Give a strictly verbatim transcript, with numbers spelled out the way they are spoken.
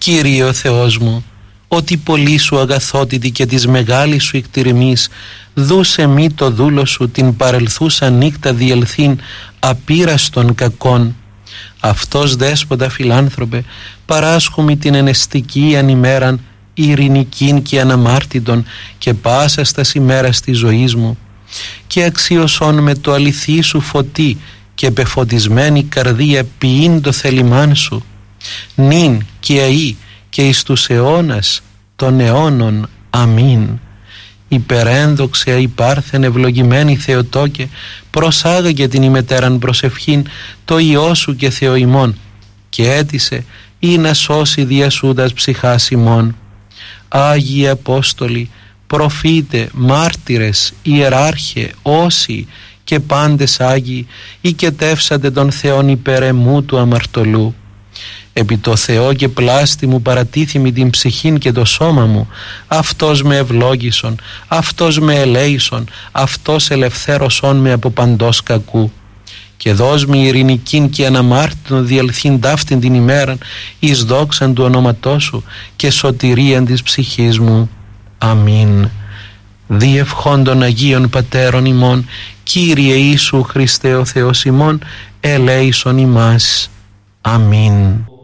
Κύριε ο Θεός μου, ότι πολύ σου αγαθότητη και της μεγάλης σου εκτιρμής, δούσε μη το δούλο σου την παρελθούσα νύχτα διελθήν απείραστον κακών. Αυτός δέσποτα φιλάνθρωπε, παράσχουμη την ενεστική ανημέραν, ειρηνικήν και αναμάρτητον και πάσα στα ημέρας της ζωής μου, και αξίωσον με το αληθή σου φωτί και πεφωτισμένη καρδία ποιήν το θέλημάν σου, νυν και αεί και εις τους αιώνας των αιώνων. Αμήν. Υπερένδοξε υπάρθεν ευλογημένη Θεοτόκε, προσάγαγε την ημετέραν προσευχήν το Υιό σου και Θεό ημών, και έτησε ή να σώσει διασούντας ψυχάς ημών. Άγιοι Απόστολοι, προφήτε, μάρτυρες, ιεράρχε, όσοι και πάντες Άγιοι, οικετεύσατε τον Θεόν υπέρ εμού του αμαρτωλού. Επί το Θεό και πλάστη μου παρατήθημη την ψυχήν και το σώμα μου, Αυτός με ευλόγησον, Αυτός με ελέησον, Αυτός ελευθέρωσον με από παντός κακού. Και δώσ' μη ειρηνικήν και αναμάρτητον διελθήν ταύτην την ημέραν, εις δόξαν του ονόματός σου και σωτηρίαν της ψυχής μου. Αμήν. Διευχών των Αγίων Πατέρων ημών, Κύριε Ιησού Χριστέ ο Θεός ημών, ελέησον ημάς. Αμήν.